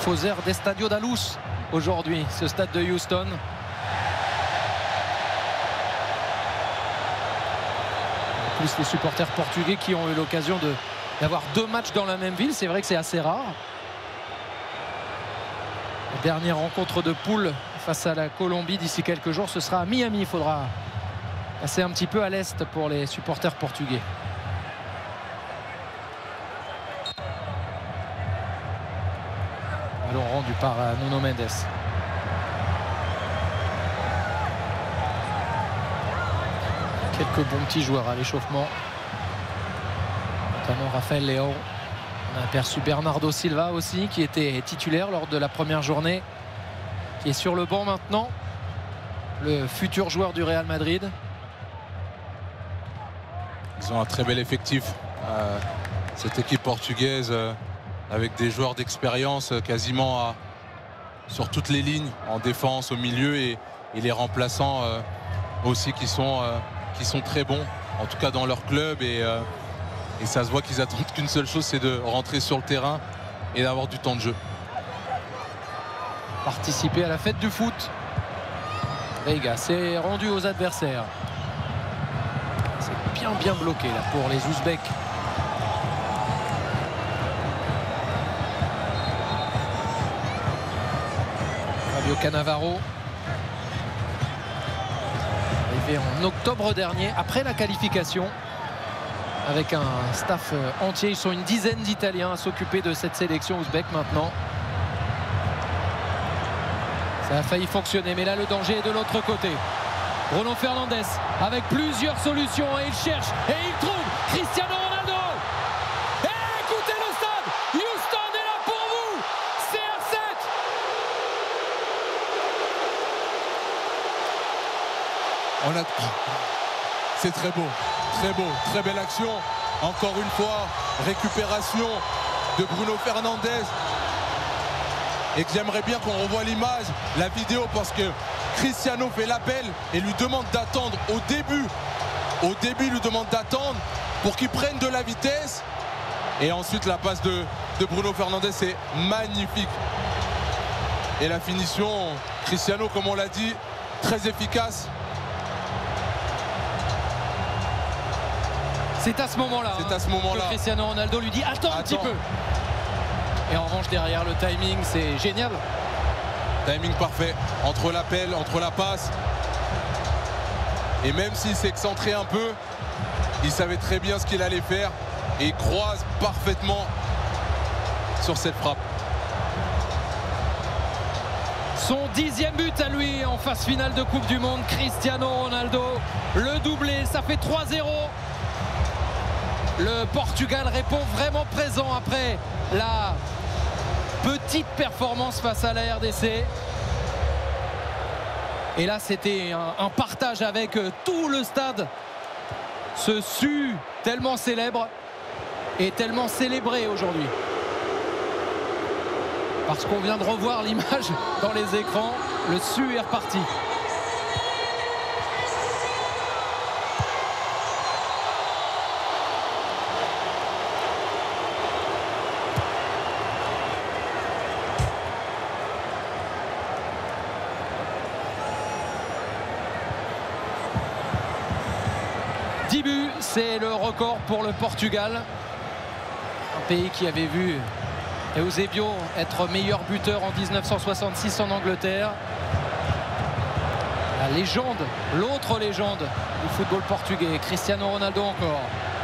Foser d'Estadio da Luz aujourd'hui, ce stade de Houston. En plus les supporters portugais qui ont eu l'occasion d'avoir 2 matchs dans la même ville, c'est vrai que c'est assez rare. La dernière rencontre de poule face à la Colombie d'ici quelques jours, ce sera à Miami. Il faudra passer un petit peu à l'est pour les supporters portugais. Ballon rendu par Nuno Mendes. Quelques bons petits joueurs à l'échauffement, notamment Rafael Leão. On a aperçu Bernardo Silva aussi, qui était titulaire lors de la première journée, qui est sur le banc maintenant, le futur joueur du Real Madrid. Ils ont un très bel effectif, cette équipe portugaise, avec des joueurs d'expérience quasiment sur toutes les lignes, en défense, au milieu, et les remplaçants aussi qui sont très bons, en tout cas dans leur club, et ça se voit qu'ils attendent qu'une seule chose, c'est de rentrer sur le terrain et d'avoir du temps de jeu. Participer à la fête du foot. Veiga s'est rendu aux adversaires. C'est bien bloqué là pour les Ouzbeks. Fabio Cannavaro, arrivé en octobre dernier, après la qualification, avec un staff entier. Ils sont une dizaine d'Italiens à s'occuper de cette sélection ouzbek maintenant. Ça a failli fonctionner, mais là le danger est de l'autre côté. Bruno Fernandes avec plusieurs solutions, et il cherche et il trouve Cristiano Ronaldo. Et écoutez le stade, Houston est là pour vous. CR7. C'est très beau, très belle action. Encore une fois, récupération de Bruno Fernandes. Et que j'aimerais bien qu'on revoie l'image, la vidéo, parce que Cristiano fait l'appel et lui demande d'attendre au début. Au début, il lui demande d'attendre pour qu'il prenne de la vitesse. Et ensuite, la passe de Bruno Fernandes est magnifique. Et la finition, Cristiano, comme on l'a dit, très efficace. C'est à ce moment-là que Cristiano Ronaldo lui dit attends un petit peu. Et en revanche, derrière, le timing, c'est génial. Timing parfait entre l'appel, entre la passe. Et même s'il s'est excentré un peu, il savait très bien ce qu'il allait faire. Et il croise parfaitement sur cette frappe. Son 10e but à lui en phase finale de Coupe du Monde. Cristiano Ronaldo, le doublé, ça fait 3-0. Le Portugal répond vraiment présent après la petite performance face à la RDC. Et là, c'était un partage avec tout le stade. Ce su tellement célèbre et tellement célébré aujourd'hui. Parce qu'on vient de revoir l'image dans les écrans, le su est reparti. C'est le record pour le Portugal, un pays qui avait vu Eusebio être meilleur buteur en 1966 en Angleterre. La légende, l'autre légende du football portugais, Cristiano Ronaldo encore.